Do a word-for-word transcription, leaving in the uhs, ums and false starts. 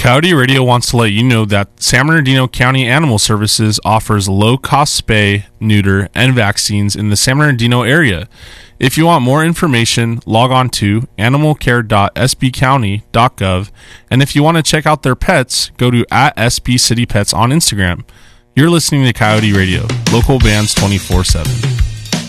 Coyote Radio wants to let you know that San Bernardino County Animal Services offers low-cost spay, neuter, and vaccines in the San Bernardino area. If you want more information, log on to animal care dot s b county dot gov, and if you want to check out their pets, go to at S B City Pets on Instagram. You're listening to Coyote Radio, local bands twenty-four seven.